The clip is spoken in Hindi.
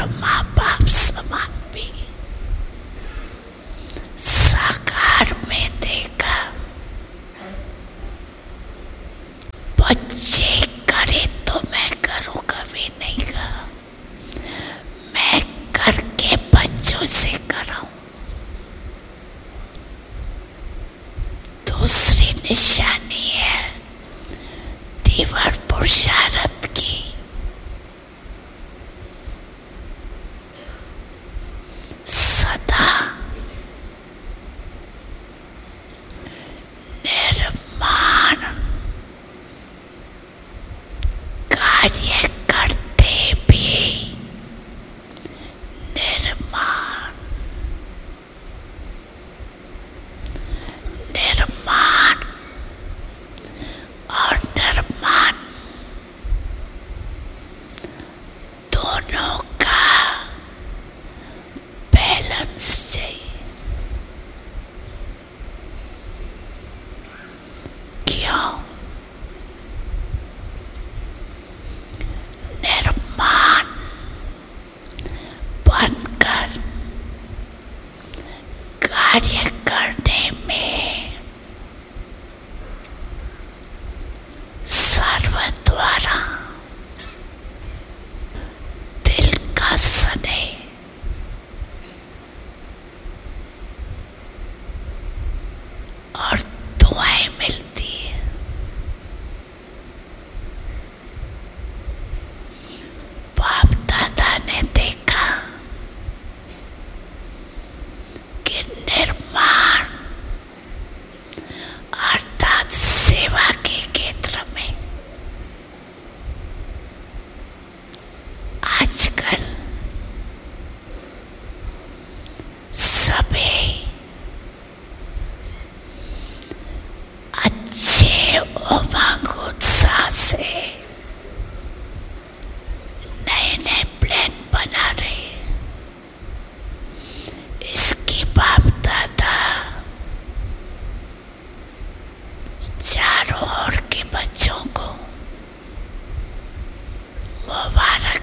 माँ बाप समान भी साकार में देखा। बच्चे करे तो मैं करूँ कभी नहीं कहा, मैं करके बच्चों से कराऊं। दूसरी निशानी है दीवार पुरुषार्थ की। सदा निर्माण कार्य करते भी निर्माण निर्माण और निर्माण दोनों का बैलेंस चाहिए। क्यों? निर्माण बनकर कार्य करने में सर्व द्वारा दिल का स्नेह और दुआएं मिलती है। बाप दादा ने देखा कि निर्माण अर्थात सेवा के क्षेत्र में आजकल सभी अच्छे उमंग उत्साह से नए नए प्लान बना रहे। इसकी बाप दादा चारों ओर के बच्चों को मुबारक